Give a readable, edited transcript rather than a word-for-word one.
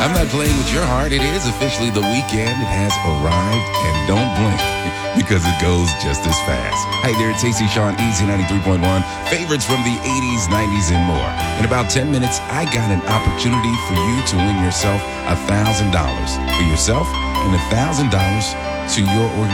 I'm not playing with your heart. It is officially the weekend. It has arrived, and don't blink because it goes just as fast. Hi there, it's AC Sean, Easy 93.1. Favorites from the 80s, 90s, and more. In about 10 minutes, I got an opportunity for you to win yourself $1,000 for yourself and $1,000 to your organization.